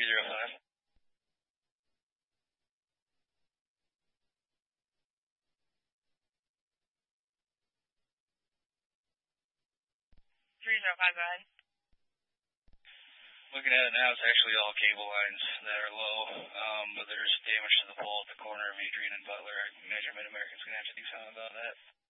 305. 305, go ahead. Looking at it now, it's actually all cable lines that are low, but there's damage to the pole at the corner of Adrian and Butler. I imagine Mid-American's going to have to do something about that.